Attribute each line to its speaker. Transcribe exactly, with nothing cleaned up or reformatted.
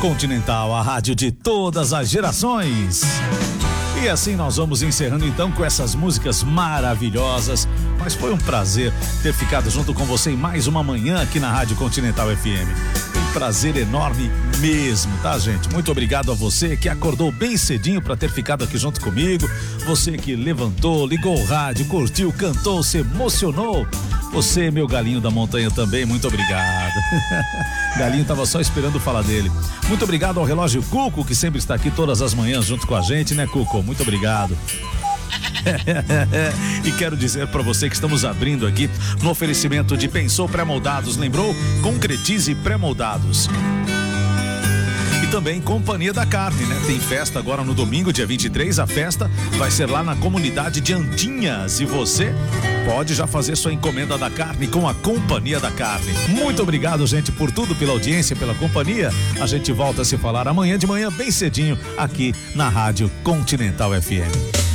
Speaker 1: Continental, a rádio de todas as gerações. E assim nós vamos encerrando então com essas músicas maravilhosas. Mas foi um prazer ter ficado junto com você em mais uma manhã aqui na Rádio Continental F M. Um prazer enorme mesmo, tá, gente? Muito obrigado a você que acordou bem cedinho para ter ficado aqui junto comigo. Você que levantou, ligou o rádio, curtiu, cantou, se emocionou. Você, meu galinho da montanha também, muito obrigado. Galinho tava só esperando falar dele. Muito obrigado ao relógio Cuco, que sempre está aqui todas as manhãs junto com a gente, né, Cuco? Muito obrigado. E quero dizer para você que estamos abrindo aqui no oferecimento de Pensou Pré-Moldados, lembrou? Concretize Pré-Moldados. E também Companhia da Carne, né? Tem festa agora no domingo, dia vinte e três. A festa vai ser lá na comunidade de Antinhas. E você pode já fazer sua encomenda da carne com a Companhia da Carne. Muito obrigado, gente, por tudo, pela audiência, pela companhia. A gente volta a se falar amanhã de manhã, bem cedinho, aqui na Rádio Continental F M.